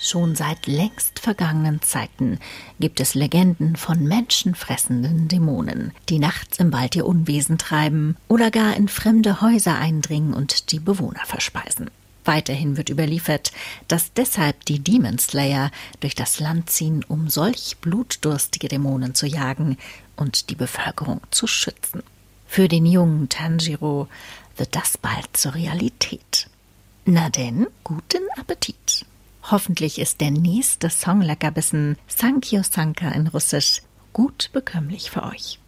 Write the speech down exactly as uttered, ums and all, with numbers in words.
Schon seit längst vergangenen Zeiten gibt es Legenden von menschenfressenden Dämonen, die nachts im Wald ihr Unwesen treiben oder gar in fremde Häuser eindringen und die Bewohner verspeisen. Weiterhin wird überliefert, dass deshalb die Demon Slayer durch das Land ziehen, um solch blutdurstige Dämonen zu jagen und die Bevölkerung zu schützen. Für den jungen Tanjiro wird das bald zur Realität. Na denn, guten Appetit! Hoffentlich ist der nächste Song Leckerbissen Sankyo Sanka in Russisch gut bekömmlich für euch.